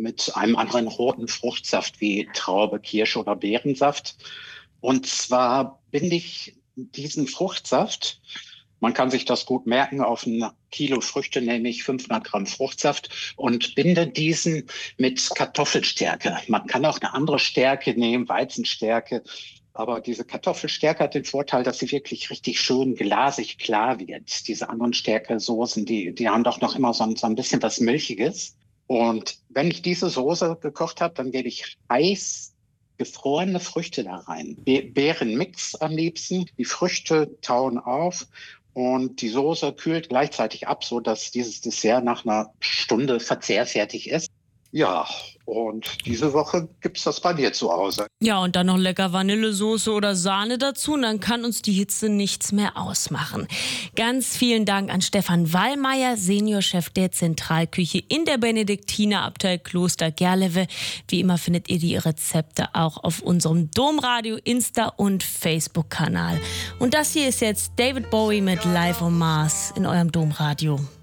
mit einem anderen roten Fruchtsaft wie Traube, Kirsche oder Beerensaft. Und zwar binde ich diesen Fruchtsaft, man kann sich das gut merken, auf ein Kilo Früchte nehme ich 500 Gramm Fruchtsaft und binde diesen mit Kartoffelstärke. Man kann auch eine andere Stärke nehmen, Weizenstärke. Aber diese Kartoffelstärke hat den Vorteil, dass sie wirklich richtig schön glasig klar wird. Diese anderen Stärkesoßen, die haben doch noch immer so ein bisschen was Milchiges. Und wenn ich diese Soße gekocht habe, dann gebe ich heiß gefrorene Früchte da rein. Beerenmix am liebsten. Die Früchte tauen auf und die Soße kühlt gleichzeitig ab, so dass dieses Dessert nach einer Stunde verzehrfertig ist. Ja, und diese Woche gibt's das bei mir zu Hause. Ja, und dann noch lecker Vanillesoße oder Sahne dazu und dann kann uns die Hitze nichts mehr ausmachen. Ganz vielen Dank an Stefan Wallmeier, Seniorchef der Zentralküche in der Benediktinerabtei Kloster Gerlewe. Wie immer findet ihr die Rezepte auch auf unserem Domradio Insta- und Facebook-Kanal. Und das hier ist jetzt David Bowie mit Live on Mars in eurem Domradio.